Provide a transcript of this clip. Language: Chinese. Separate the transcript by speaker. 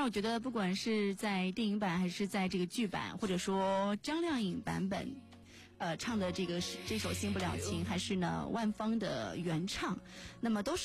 Speaker 1: 我觉得不管是在电影版还是在这个剧版，或者说张靓颖版本唱的这首《新不了情》，还是呢万芳的原唱，那么都是